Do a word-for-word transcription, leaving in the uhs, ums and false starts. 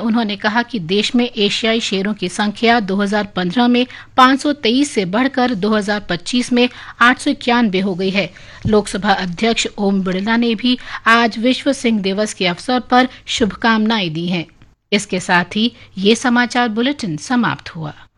उन्होंने कहा कि देश में एशियाई शेरों की संख्या दो हज़ार पंद्रह में पाँच सौ तेईस से बढ़कर दो हज़ार पच्चीस में आठ सौ इक्यानवे हो गई है। लोकसभा अध्यक्ष ओम बिरला ने भी आज विश्व सिंह दिवस के अवसर पर शुभकामनाएं दी हैं। इसके साथ ही ये समाचार बुलेटिन समाप्त हुआ।